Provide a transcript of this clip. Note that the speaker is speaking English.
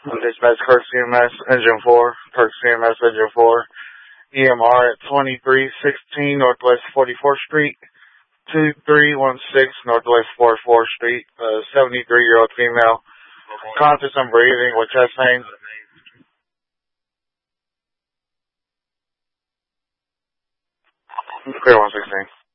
Dispatch Kirk CMS Engine 4, Kirk CMS Engine 4, EMR at 2316 Northwest 44th Street, 2316 Northwest 44th Street, 73-year-old female, conscious and breathing with chest pains. Clear 116.